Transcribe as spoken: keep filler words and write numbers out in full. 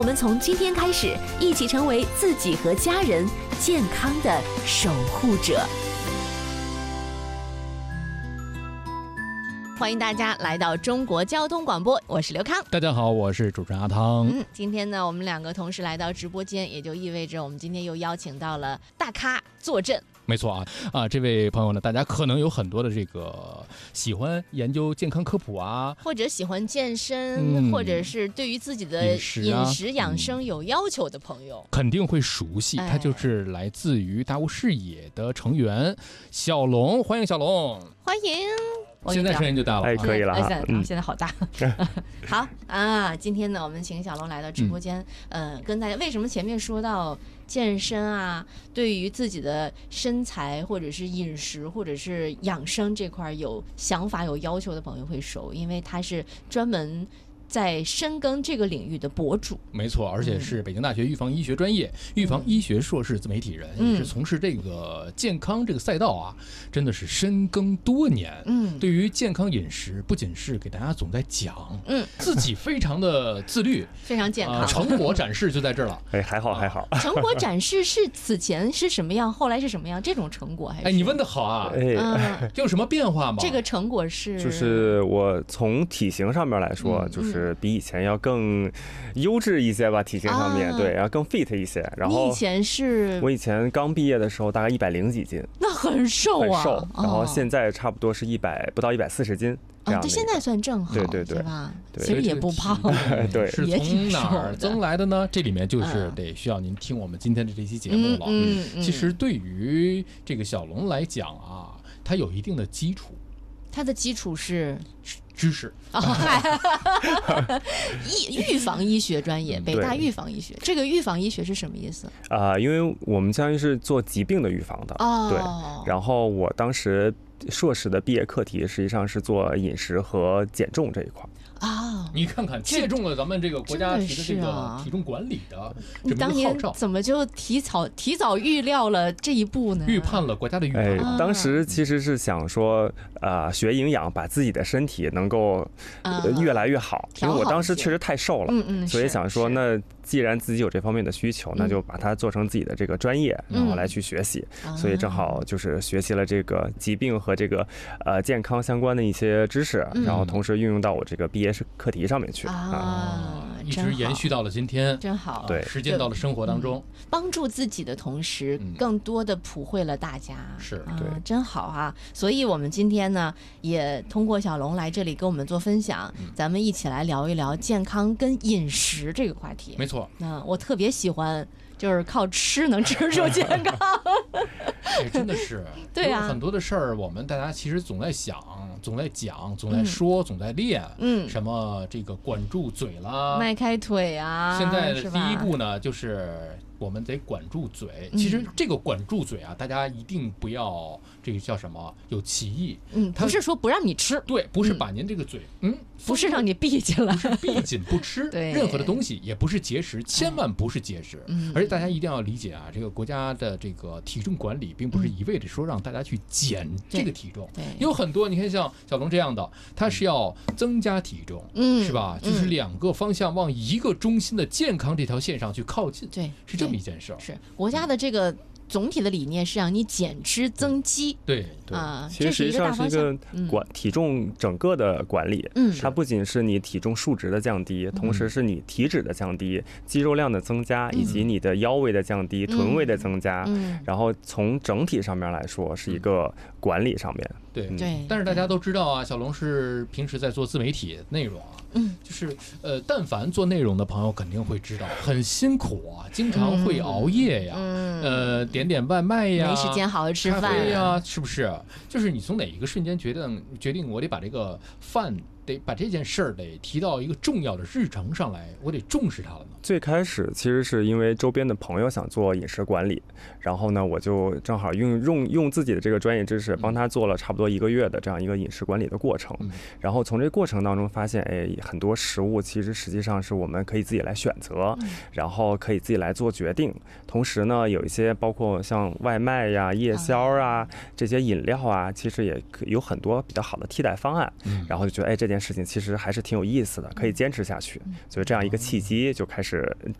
我们从今天开始，一起成为自己和家人健康的守护者。欢迎大家来到中国交通广播，我是刘康。 大家好，我是主持人阿汤。 嗯，今天呢，我们两个同时来到直播间，也就意味着我们今天又邀请到了大咖坐镇。 没错啊，啊，这位朋友呢，大家可能有很多的这个喜欢研究健康科普啊， 或者喜欢健身， 嗯、 或者是对于自己的饮食、 啊、饮食养生有要求的朋友， 嗯、肯定会熟悉。他就是来自于大悟视野的成员小龙，欢迎小龙， 欢迎。 现在声音就大了， 哎，可以了哈， 嗯，现在好大。好啊，今天呢，我们请小龙来到直播间，嗯、呃，跟大家为什么前面说到健身啊，对于自己的身材或者是饮食或者是养生这块有想法有要求的朋友会熟，因为他是专门在深耕这个领域的博主。 没错，而且是北京大学预防医学专业、嗯、预防医学硕士自媒体人，也、嗯、是从事这个健康这个赛道啊，真的是深耕多年。嗯，对于健康饮食，不仅是给大家总在讲，嗯，自己非常的自律， 非常健康、呃， 成果展示就在这儿了。 哎，还好还好。 成果展示是此前是什么样，后来是什么样？这种成果还是？ 哎，你问的好啊。 哎， 嗯、 有什么变化吗？ 这个成果是， 就是我从体型上面来说，嗯、就是比以前要更优质一些吧，体型上面、啊、对，然后更 fit 一些。然后你以前是？ 我以前刚毕业的时候大概一百零几斤， 那很瘦啊， 很瘦。然后现在差不多是一百不到一百四十斤。 啊，这现在算正好， 对对对， 对吧？ 对， 其实也不胖， 对， 是从哪儿增来的呢？这里面就是得需要您听我们今天的这期节目了。 嗯嗯， 其实对于这个小龙来讲啊，它有一定的基础。 它的基础是知识哦，预预防医学专业，北大预防医学。这个预防医学是什么意思啊、呃？因为我们相当于是做疾病的预防的， 哦， 对。然后我当时硕士的毕业课题实际上是做饮食和减重这一块。 啊、哦， 你看看，切中了咱们这个国家提的这个体重管理的这么一个号召。 你当年怎么就提早提早预料了这一步呢？ 预判了国家的预判。 哎， 当时其实是想说，呃，学营养，把自己的身体能够、呃、越来越好。因为我当时确实太瘦了， 嗯嗯， 所以想说，那既然自己有这方面的需求，那就把它做成自己的这个专业，然后来去学习。 嗯、 所以正好就是学习了这个疾病和这个呃健康相关的一些知识， 嗯、 然后同时运用到我这个毕业课题上面去啊，啊一直延续到了今天， 真好。 对， 实践到了生活当中， 嗯、帮助自己的同时，嗯、更多的普惠了大家。 是， 啊、 对， 真好啊！所以我们今天呢，也通过小龙来这里跟我们做分享，嗯、咱们一起来聊一聊健康跟饮食这个话题。 没错， 那、嗯、我特别喜欢。就是靠吃能吃出健康哎，真的是， 对啊， 有很多的事儿，我们大家其实总在想，总在讲，总在说，嗯、总在练，嗯，什么这个管住嘴啦， 迈开腿啊。 现在的第一步呢，就是我们得管住嘴。其实这个管住嘴啊，大家一定不要这个叫什么有歧义， 嗯，不是说不让你吃， 对，不是把您这个嘴，嗯。 不是让你闭起来， 不是闭紧不吃任何的东西，也不是节食，千万不是节食。嗯、而且大家一定要理解啊，这个国家的这个体重管理，并不是一味的说让大家去减这个体重。 对， 有很多你看像小龙这样的，他是要增加体重，嗯，是吧？就是两个方向往一个中心的健康这条线上去靠近， 对， 是这么一件事儿。 是国家的这个。总体的理念是让你减脂增肌， 对对啊， 其实实际上是一个管体重整个的管理，嗯，它不仅是你体重数值的降低，同时是你体脂的降低、肌肉量的增加，以及你的腰围的降低、臀围的增加，嗯，然后从整体上面来说是一个管理上面， 对对。但是大家都知道啊，小龙是平时在做自媒体内容啊。嗯，就是呃，但凡做内容的朋友肯定会知道，很辛苦啊，经常会熬夜呀，嗯、呃，点点外卖呀， 没时间好好吃饭咖啡呀，是不是？就是你从哪一个瞬间决定决定我得把这个饭得把这件事儿得提到一个重要的日程上来，我得重视它了呢？ 最开始其实是因为周边的朋友想做饮食管理，然后呢，我就正好用用用自己的这个专业知识，帮他做了差不多一个月的这样一个饮食管理的过程。嗯、然后从这个过程当中发现，哎，很多食物其实实际上是我们可以自己来选择，嗯、然后可以自己来做决定。同时呢，有一些包括像外卖呀、夜宵啊、嗯、这些饮料啊，其实也有很多比较好的替代方案。嗯、然后就觉得，哎，这件件事情其实还是挺有意思的，可以坚持下去。所以这样一个契机就开始